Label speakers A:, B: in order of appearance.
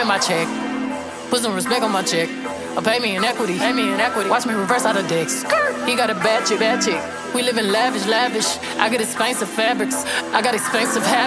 A: me my check. Put some respect on my check. Or pay me in equity. Pay me in equity. Watch me reverse out of dicks. He got a bad chick, bad chick. We live in lavish, lavish. I got expensive fabrics. I got expensive habits.